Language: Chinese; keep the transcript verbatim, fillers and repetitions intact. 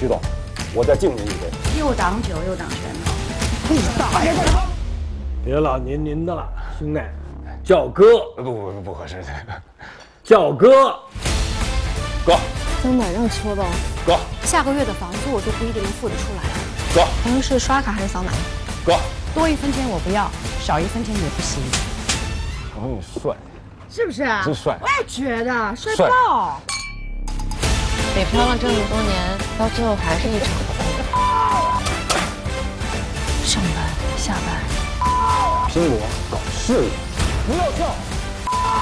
徐总，我再敬您一杯。 又挡酒又挡拳头， 你大爷的！ 别老您您的了，兄弟，叫哥。 不不不不合适， 叫哥。 哥， 真的让说吧。 哥， 下个月的房租我都不一定能付得出来。 哥， 咱们是刷卡还是扫码？ 哥， 多一分钱我不要，少一分钱也不行。 朋友帅， 是不是啊？ 真帅！ 我也觉得帅帅爆。 北漂了这么多年，到最后还是一场空。上班下班， 拼搏搞事业，不要笑。